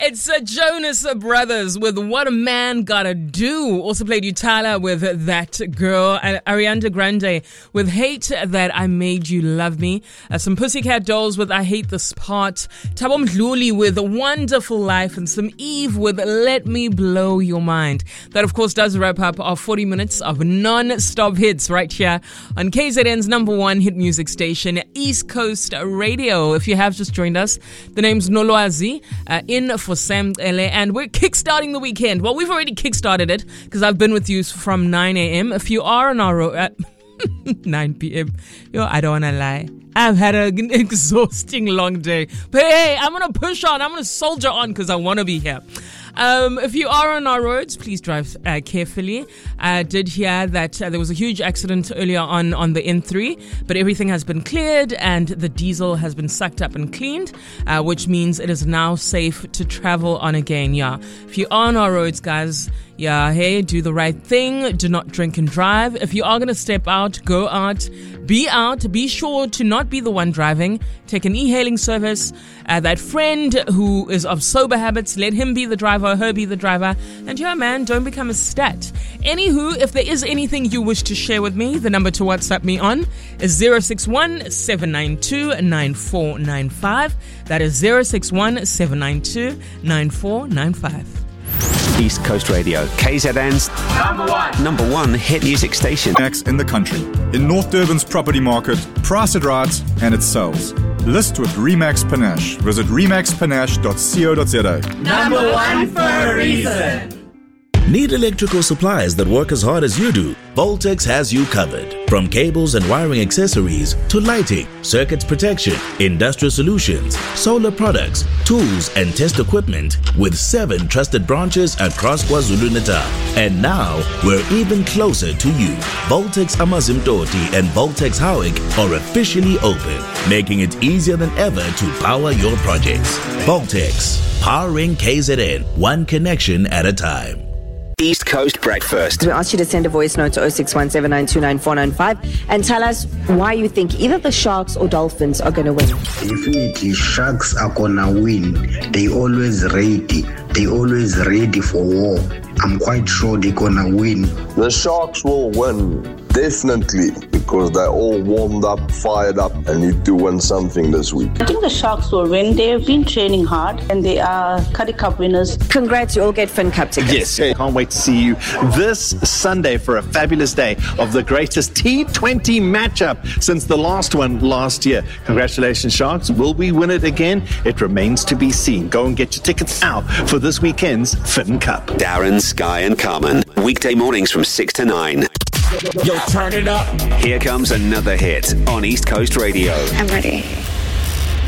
It's Jonas Brothers with What a Man Gotta Do. Also played Utala with That Girl. And Ariana Grande with Hate That I Made You Love Me. Some Pussycat Dolls with I Hate This Part. Thabo Mdluli with Wonderful Life. And some Eve with Let Me Blow Your Mind. That, of course, does wrap up our 40 minutes of non-stop hits right here on KZN's #1 hit music station, East Coast Radio. If you have just joined us, the name's Nolwazi, in for Sam Ele, and we're kickstarting the weekend. Well, we've already kickstarted it because I've been with you from 9 a.m. If you are on our road, 9 p.m. Yo, I don't want to lie. I've had an exhausting long day. But hey, I'm going to push on. I'm going to soldier on because I want to be here. If you are on our roads, please drive carefully. I did hear that there was a huge accident earlier on the N3, but everything has been cleared and the diesel has been sucked up and cleaned, which means it is now safe to travel on again. Yeah. If you are on our roads, guys, yeah, hey, do the right thing. Do not drink and drive. If you are going to step out, go out. Be sure to not be the one driving. Take an e-hailing service. That friend who is of sober habits, let him be the driver, her be the driver. And yeah, man, don't become a stat. Anywho, if there is anything you wish to share with me, the number to WhatsApp me on is 061-792-9495. That is 061-792-9495. East Coast Radio, KZN's number one hit music station. Max in the country. In North Durban's property market, price it right and it sells. List with Remax Panache. Visit remaxpanache.co.za. Number one for a reason. Need electrical supplies that work as hard as you do? Voltex has you covered. From cables and wiring accessories to lighting, circuits protection, industrial solutions, solar products, tools and test equipment with 7 trusted branches across KwaZulu-Natal. And now we're even closer to you. Voltex Amazimtoti and Voltex Howick are officially open, making it easier than ever to power your projects. Voltex, powering KZN, one connection at a time. East Coast Breakfast. We asked you to send a voice note to 0617929495 and tell us why you think either the Sharks or Dolphins are going to win. Definitely, Sharks are going to win. They always ready. They always ready for war. I'm quite sure they're going to win. The Sharks will win, definitely, because they're all warmed up, fired up, and need to win something this week. I think the Sharks will win. They've been training hard, and they are Currie Cup winners. Congrats, you all get Finn Cup tickets. Yes, can't wait to see you this Sunday for a fabulous day of the greatest T20 matchup since the last one last year. Congratulations, Sharks. Will we win it again? It remains to be seen. Go and get your tickets out for this weekend's Finn Cup. Darren, Sky and Carmen. Weekday mornings from 6 to 9. Yo, turn it up. Here comes another hit on East Coast Radio. I'm ready.